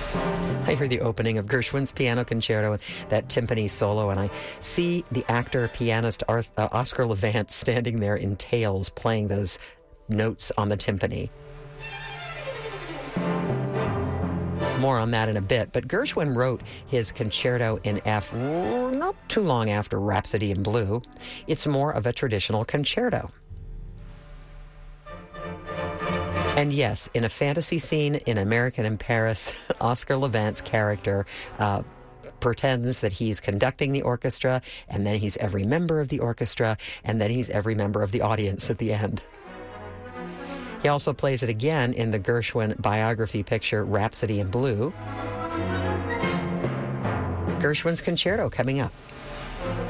I hear the opening of Gershwin's piano concerto and that timpani solo, and I see the actor-pianist Oscar Levant standing there in tails playing those notes on the timpani. More on that in a bit, but Gershwin wrote his concerto in F not too long after Rhapsody in Blue. It's more of a traditional concerto. And yes, in a fantasy scene in American in Paris, Oscar Levant's character pretends that he's conducting the orchestra, and then he's every member of the orchestra, and then he's every member of the audience at the end. He also plays it again in the Gershwin biography picture Rhapsody in Blue. Gershwin's concerto coming up.